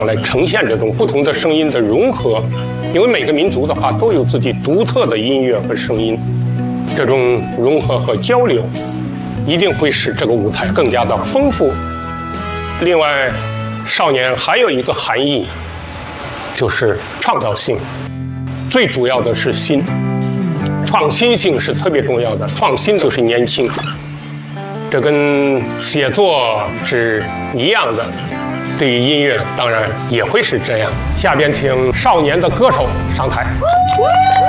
来呈现这种不同的声音的融合。因为每个民族的话都有自己独特的音乐和声音，这种融合和交流，一定会使这个舞台更加的丰富。另外，少年还有一个含义，就是创造性，最主要的是新，创新性是特别重要的。创新就是年轻，这跟写作是一样的。对于音乐，当然也会是这样。下边请少年的歌手上台。